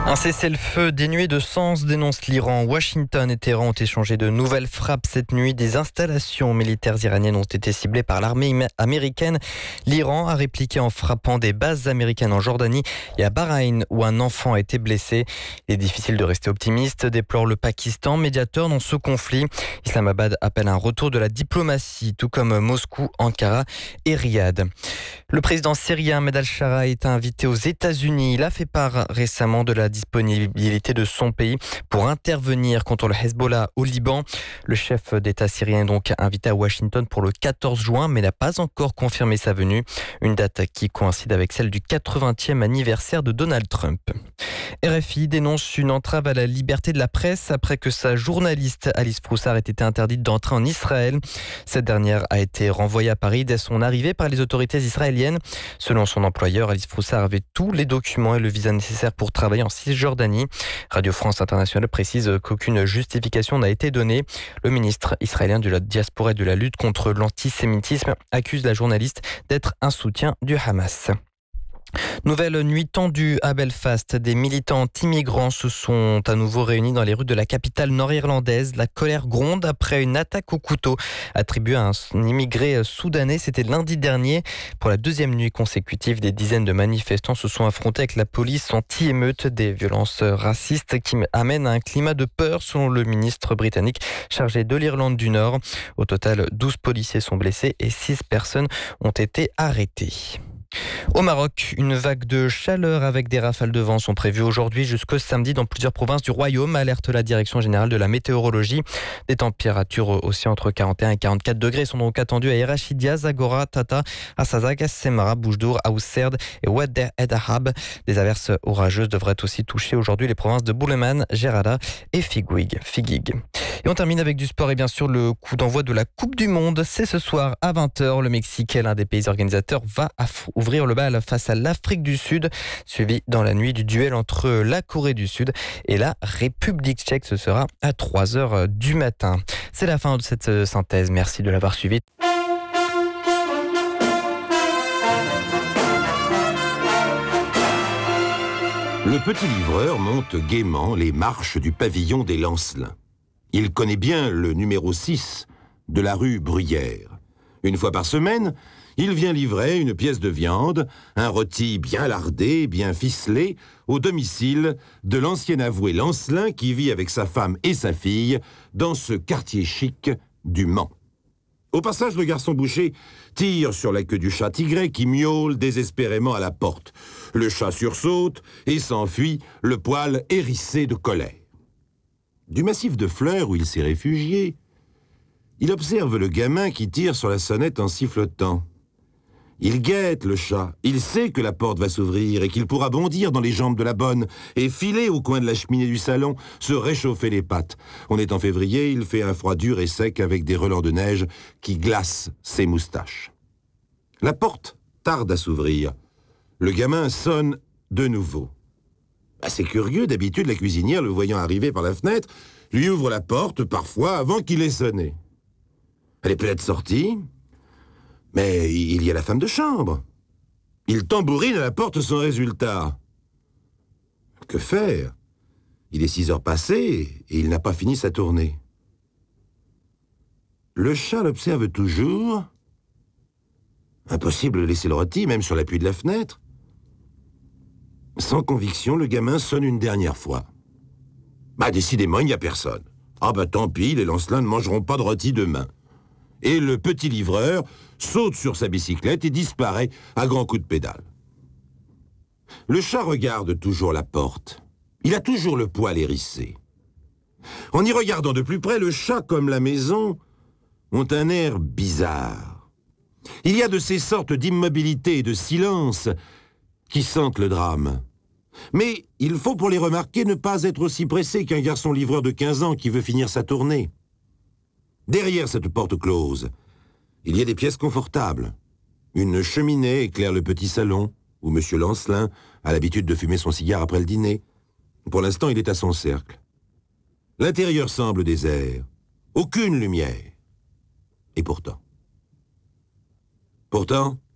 Un cessez-le-feu dénué de sens dénonce l'Iran. Washington et Téhéran ont échangé de nouvelles frappes cette nuit. Des installations militaires iraniennes ont été ciblées par l'armée américaine. L'Iran a répliqué en frappant des bases américaines en Jordanie et à Bahreïn où un enfant a été blessé. Il est difficile de rester optimiste, déplore le Pakistan, médiateur dans ce conflit. Islamabad appelle un retour de la diplomatie, tout comme Moscou, Ankara et Riyad. Le président syrien Ahmed al-Shara est invité aux États-Unis. Il a fait part récemment de la disponibilité de son pays pour intervenir contre le Hezbollah au Liban. Le chef d'État syrien est donc invité à Washington pour le 14 juin, mais n'a pas encore confirmé sa venue. Une date qui coïncide avec celle du 80e anniversaire de Donald Trump. RFI dénonce une entrave à la liberté de la presse après que sa journaliste Alice Froussard ait été interdite d'entrer en Israël. Cette dernière a été renvoyée à Paris dès son arrivée par les autorités israéliennes. Selon son employeur, Alice Froussard avait tous les documents et le visa nécessaire pour travailler en Cisjordanie. Radio France Internationale précise qu'aucune justification n'a été donnée. Le ministre israélien de la diaspora et de la lutte contre l'antisémitisme accuse la journaliste d'être un soutien du Hamas. Nouvelle nuit tendue à Belfast. Des militants anti-migrants se sont à nouveau réunis dans les rues de la capitale nord-irlandaise. La colère gronde après une attaque au couteau attribuée à un immigré soudanais. C'était lundi dernier. Pour la deuxième nuit consécutive, des dizaines de manifestants se sont affrontés avec la police anti-émeute. Des violences racistes qui amènent à un climat de peur, selon le ministre britannique chargé de l'Irlande du Nord. Au total, 12 policiers sont blessés et 6 personnes ont été arrêtées. Au Maroc, une vague de chaleur avec des rafales de vent sont prévues aujourd'hui jusqu'au samedi dans plusieurs provinces du royaume, alerte la Direction générale de la météorologie. Des températures aussi entre 41 et 44 degrés sont donc attendues à Erachidia, Zagora, Tata, Assazag, Semara, Boujdour, Aousserd et Oued El Ahab. Des averses orageuses devraient aussi toucher aujourd'hui les provinces de Bouleman, Gerada et Figuig. Et on termine avec du sport et bien sûr le coup d'envoi de la Coupe du Monde. C'est ce soir à 20h. Le Mexique, l'un des pays organisateurs, va ouvrir le bal face à l'Afrique du Sud, suivi dans la nuit du duel entre la Corée du Sud et la République tchèque. Ce sera à 3h du matin. C'est la fin de cette synthèse. Merci de l'avoir suivi. Le petit livreur monte gaiement les marches du pavillon des Lancelins. Il connaît bien le numéro 6 de la rue Bruyère. Une fois par semaine, il vient livrer une pièce de viande, un rôti bien lardé, bien ficelé, au domicile de l'ancien avoué Lancelin qui vit avec sa femme et sa fille dans ce quartier chic du Mans. Au passage, le garçon boucher tire sur la queue du chat tigré qui miaule désespérément à la porte. Le chat sursaute et s'enfuit, le poil hérissé de colère. Du massif de fleurs où il s'est réfugié, il observe le gamin qui tire sur la sonnette en sifflotant. Il guette le chat, il sait que la porte va s'ouvrir et qu'il pourra bondir dans les jambes de la bonne et filer au coin de la cheminée du salon, se réchauffer les pattes. On est en février, il fait un froid dur et sec avec des relents de neige qui glacent ses moustaches. La porte tarde à s'ouvrir. Le gamin sonne de nouveau. Assez curieux, d'habitude, la cuisinière, le voyant arriver par la fenêtre, lui ouvre la porte, parfois, avant qu'il ait sonné. Elle est peut-être sortie, mais il y a la femme de chambre. Il tambourine à la porte sans résultat. Que faire? Il est 6 heures passées et il n'a pas fini sa tournée. Le chat l'observe toujours. Impossible de laisser le rôti, même sur l'appui de la fenêtre. Sans conviction, le gamin sonne une dernière fois. Décidément, il n'y a personne. Tant pis, les Lancelins ne mangeront pas de rôti demain. Et le petit livreur saute sur sa bicyclette et disparaît à grands coups de pédale. Le chat regarde toujours la porte. Il a toujours le poil hérissé. En y regardant de plus près, le chat comme la maison ont un air bizarre. Il y a de ces sortes d'immobilité et de silence qui sentent le drame. Mais il faut pour les remarquer ne pas être aussi pressé qu'un garçon livreur de 15 ans qui veut finir sa tournée. Derrière cette porte close, il y a des pièces confortables. Une cheminée éclaire le petit salon, où M. Lancelin a l'habitude de fumer son cigare après le dîner. Pour l'instant, il est à son cercle. L'intérieur semble désert. Aucune lumière. Et pourtant...